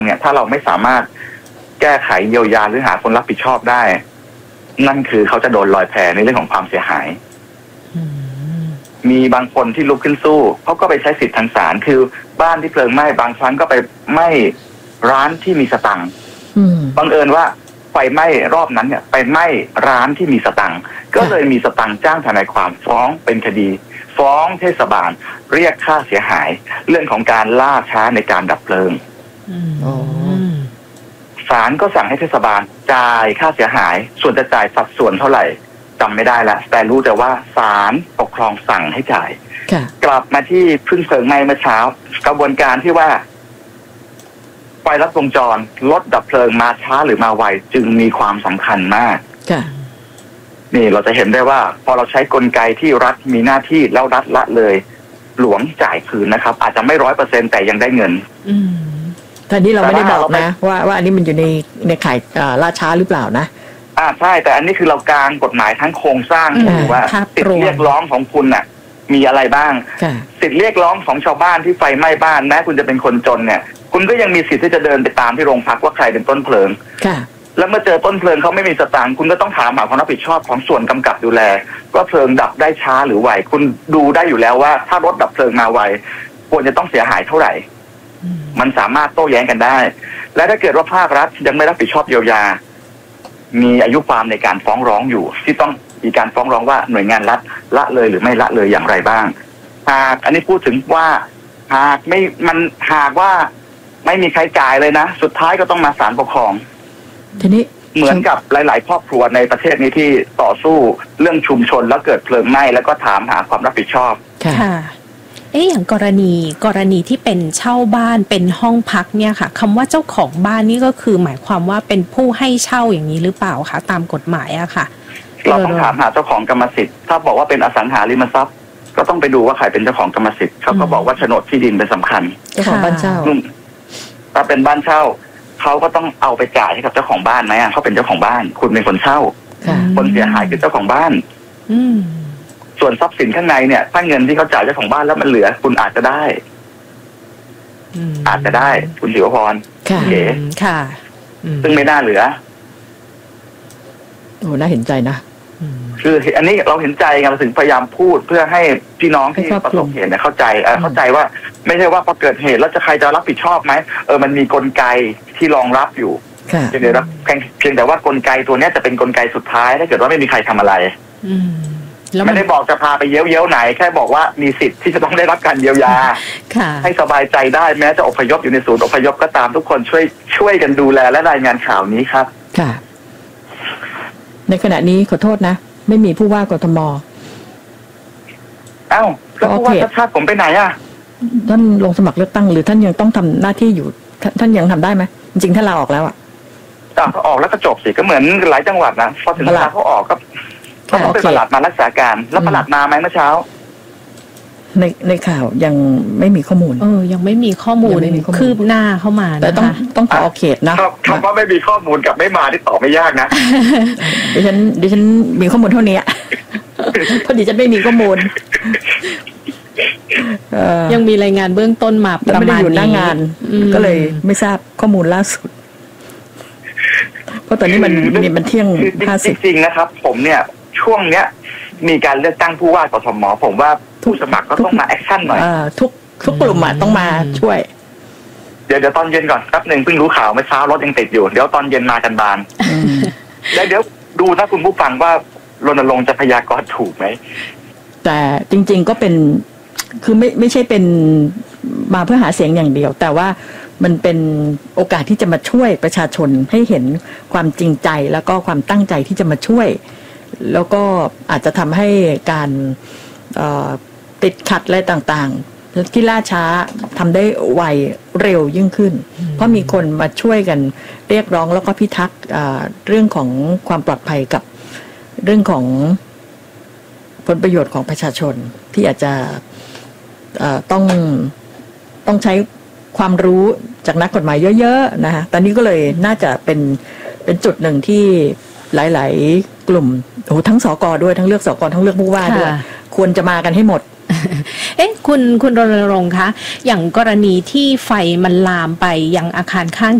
เนี่ยถ้าเราไม่สามารถแก้ไขเยียวยาหรือหาคนรับผิดชอบได้นั่นคือเขาจะโดนลอยแพในเรื่องของความเสียหายมีบางคนที่ลุกขึ้นสู้เขาก็ไปใช้สิทธิ์ทางศาลคือบ้านที่เพลิงไหม้บางครั้งก็ไปไหม้ร้านที่มีสตังค์บังเอิญว่าไฟไหม้รอบนั้นเนี่ยไปไหม้ร้านที่มีสตังค์ก็เลยมีสตังค์จ้างทนายความฟ้องเป็นคดีฟ้องเทศบาลเรียกค่าเสียหายเรื่องของการล่าช้าในการดับเพลิงศาลก็สั่งให้เทศบาลจ่ายค่าเสียหายส่วนจะจ่ายสัดส่วนเท่าไหร่จำไม่ได้ละแต่รู้แต่ว่าศาลปกครองสั่งให้จ่ายกลับมาที่พึ่งเพลิงไหม้เมื่อเช้ากระบวนการที่ว่าไฟลัดวงจรรถดับเพลิงมาช้าหรือมาไวจึงมีความสำคัญมากนี่เราจะเห็นได้ว่าพอเราใช้กลไกที่รัฐมีหน้าที่แล้วรัฐละเลยหลวงจ่ายคืนนะครับอาจจะไม่100%แต่ยังได้เงินแต่นี่เราไม่ได้บอกนะว่าอันนี้มันอยู่ในข่ายล่าช้าหรือเปล่านะใช่แต่อันนี้คือเรากางกฎหมายทั้งโครงสร้างถือว่าสิทธิเรียกร้องของคุณน่ะมีอะไรบ้างสิทธิเรียกร้องของชาวบ้านที่ไฟไหม้บ้านแม้คุณจะเป็นคนจนเนี่ยคุณก็ยังมีสิทธิ์ที่จะเดินไปตามที่โรงพักว่าใครเป็นต้นเพลิงแล้วเมื่อเจอต้นเพลิงเขาไม่มีสตางค์คุณก็ต้องถามหาความรับผิดชอบของส่วนกำกับดูแลว่าเพลิงดับได้ช้าหรือไวคุณดูได้อยู่แล้วว่าถ้ารถดับเพลิงมาไวควรจะต้องเสียหายเท่าไหร่มันสามารถโต้แย้งกันได้และถ้าเกิดว่าภาครัฐยังไม่รับผิดชอบเยียวยามีอายุความในการฟ้องร้องอยู่ที่ต้องมีการฟ้องร้องว่าหน่วยงานรัฐละเลยหรือไม่ละเลยอย่างไรบ้างหากอันนี้พูดถึงว่าหากว่าไม่มีใครจ่ายเลยนะสุดท้ายก็ต้องมาศาลปกครองทีนี้เหมือนกับหลายๆครอบครัวในประเทศนี้ที่ต่อสู้เรื่องชุมชนแล้วเกิดเพลิงไหม้แล้วก็ถามหาความรับผิดชอบค่ะอย่างกรณีที่เป็นเช่าบ้านเป็นห้องพักเนี่ยค่ะคำว่าเจ้าของบ้านนี่ก็คือหมายความว่าเป็นผู้ให้เช่าอย่างนี้หรือเปล่าคะตามกฎหมายอะค่ะเราต้องถามหาเจ้าของกรรมสิทธิ์ถ้าบอกว่าเป็นอสังหาริมทรัพย์ก็ต้องไปดูว่าใครเป็นเจ้าของกรรมสิทธิ์เขาก็บอกว่าโฉนดที่ดินเป็นสำคัญเจ้าของบ้านเช่าถ้าเป็นบ้านเช่าเขาก็ต้องเอาไปจ่ายให้กับเจ้าของบ้านไหมเขาเป็นเจ้าของบ้านคุณเป็นคนเช่าคนเสียหายคือเจ้าของบ้านส่วนทรัพย์สินข้างในเนี่ยถ้าเงินที่เขาจ่ายเจ้าของบ้านแล้วมันเหลือคุณอาจจะได้คุณศิวพรเก๋ค่ะซึ่งไม่น่าเหลือโอ้น่าเห็นใจนะคืออันนี้เราเห็นใจไงเราถึงพยายามพูดเพื่อให้พี่น้องที่ประสบเหตุเนี่ยเข้าใจว่าไม่ใช่ว่าพอเกิดเหตุแล้วใครจะรับผิดชอบไหมมันมีกลไกที่รองรับอยู่เพียงแต่ว่ากลไกตัวนี้จะเป็นกลไกสุดท้ายถ้าเกิดว่าไม่มีใครทำอะไรไม่ได้บอกจะพาไปเย้ยวไหนแค่บอกว่ามีสิทธิ์ที่จะต้องได้รับการเยียวยาให้สบายใจได้แม้จะอพยพอยู่ในศูนย์อพยพก็ตามทุกคนช่วยกันดูแลและรายงานข่าวนี้ครับค่ะในขณะนี้ขอโทษนะไม่มีผู้ว่ากทมแล้วผู้ว่าชาติผมไปไหนท่านลงสมัครเลือกตั้งหรือท่านยังต้องทำหน้าที่อยู่ท่านยังทำได้ไหมจริงๆถ้าลาออกแล้วออกแล้วก็จบสิก็เหมือนหลายจังหวัดนะพอถึงเวลาเขาออกก็ต้องเป็นประหลัดมารักษาการแล้วประหลัดมาไหมเมื่อเช้าในข่าวยังไม่มีข้อมูลยังไม่มีข้อมูลคืบหน้าเข้ามาแต่ต้องขอเขตนะคำว่าไม่มีข้อมูลกับไม่มาที่ตอบไม่ยากนะดิฉันมีข้อมูลเท่านี้พอดีฉันไม่มีข้อมูลยังมีรายงานเบื้องต้นมาประมาณนี้อยู่หน้างานก็เลยไม่ทราบข้อมูลล่าสุดเพราะตอนนี้มันเที่ยง50 จริงๆนะครับผมเนี่ยช่วงเนี้ยมีการเลือกตั้งผู้ว่ากทมผมว่าผู้สมัครก็ต้องมาแอคชั่นหน่อยทุกกลุ่มต้องมาช่วยเดี๋ยวตอนเย็นก่อนแป๊บนึงเพิ่งรู้ข่าวเมื่อเช้ารถยังติดอยู่เดี๋ยวตอนเย็นมากันบานแล้วเดี๋ยวดูถ้าคุณผู้ฟังว่ารณรงค์จะพยากรณ์ถูกไหมแต่จริงๆก็เป็นคือไม่ใช่เป็นมาเพื่อหาเสียงอย่างเดียวแต่ว่ามันเป็นโอกาสที่จะมาช่วยประชาชนให้เห็นความจริงใจแล้วก็ความตั้งใจที่จะมาช่วยแล้วก็อาจจะทำให้การติดขัดอะไรต่างๆที่ล่าช้าทำได้ไวเร็วยิ่งขึ้นเพราะมีคนมาช่วยกันเรียกร้องแล้วก็พิทักษ์เรื่องของความปลอดภัยกับเรื่องของผลประโยชน์ของประชาชนที่อาจจะต้องใช้ความรู้จากนักกฎหมายเยอะๆนะคะตอนนี้ก็เลยน่าจะเป็นจุดหนึ่งที่หลายๆกลุ่มทั้งสก.ด้วยทั้งเลือกสก.ทั้งเลือกผู้ว่าด้วยควรจะมากันให้หมดคุณรณรงค์คะอย่างกรณีที่ไฟมันลามไปยังอาคารข้าง